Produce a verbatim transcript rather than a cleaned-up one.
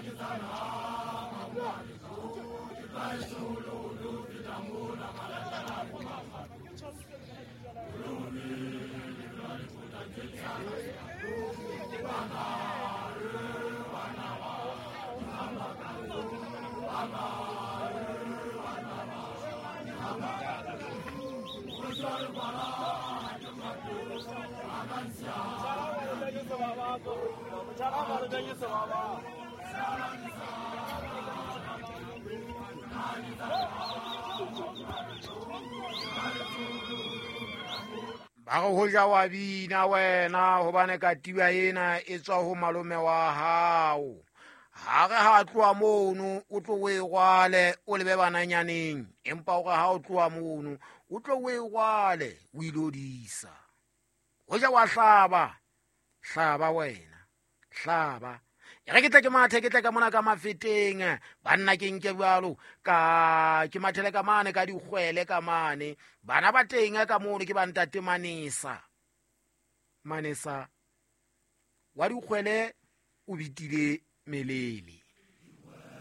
ba go hoja wa bina wena hobane katiba ena e tswa ho malome wa hao. Ha re ha tloa mono o tlo o e gwale o lebe bananyaneng, empa o re ha o tloa mono o tlo o e gwale o ilodisa. Hoja wa hlaba hlaba wena hlaba e re ke tle ke mathe ke tle ka mona ka mafeteng banna ke nke bjalo ka ke mathele ka mane ka dikgwele ka mane bana ba teng ka mono ke ba ntate Manesa. Manesa wa dikgwele o bitile Melele.